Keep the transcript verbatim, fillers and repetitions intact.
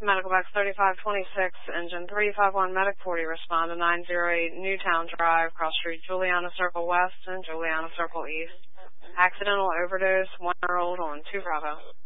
Medical Box thirty-five twenty-six, Engine three five one, Medic forty, respond to nine oh eight Newtown Drive, Cross Street, Juliana Circle West and Juliana Circle East. Accidental overdose, one-year-old on two Bravo.